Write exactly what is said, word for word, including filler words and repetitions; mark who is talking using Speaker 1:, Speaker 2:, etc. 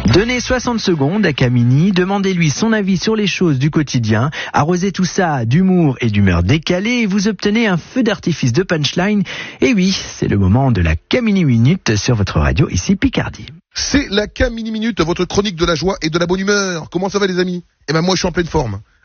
Speaker 1: Donnez soixante secondes à Camini, demandez-lui son avis sur les choses du quotidien, arrosez tout ça d'humour et d'humeur décalée et vous obtenez un feu d'artifice de punchline. Et oui, c'est le moment de la Camini Minute sur votre radio, ici Picardie.
Speaker 2: C'est la Camini Minute, votre chronique de la joie et de la bonne humeur. Comment ça va les amis ? Eh ben moi je suis en pleine forme.